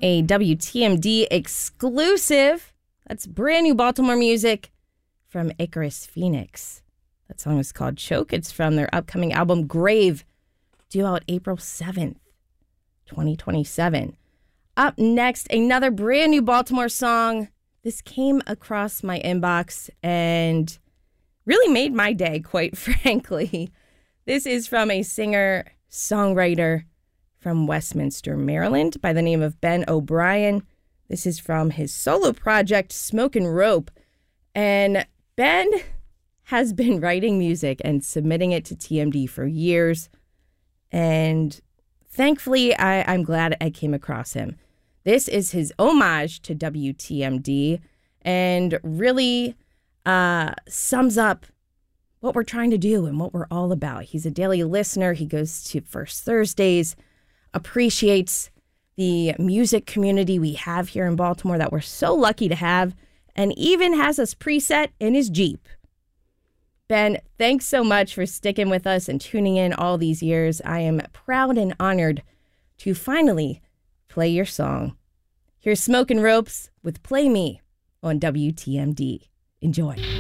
a WTMD exclusive. That's brand new Baltimore music from Icarus Phoenix. That song is called Choke. It's from their upcoming album Grave, due out April 7th, 2027. Up next, another brand new Baltimore song. This came across my inbox and really made my day, quite frankly. This is from a singer-songwriter from Westminster, Maryland, by the name of Ben O'Brien. This is from his solo project, Smokin' Rope. And Ben has been writing music and submitting it to TMD for years. And thankfully, I'm glad I came across him. This is his homage to WTMD and really sums up what we're trying to do and what we're all about. He's a daily listener. He goes to First Thursdays, appreciates the music community we have here in Baltimore that we're so lucky to have, and even has us preset in his Jeep. Ben, thanks so much for sticking with us and tuning in all these years. I am proud and honored to finally play your song. Here's Smokin' Ropes with Play Me on WTMD. Enjoy.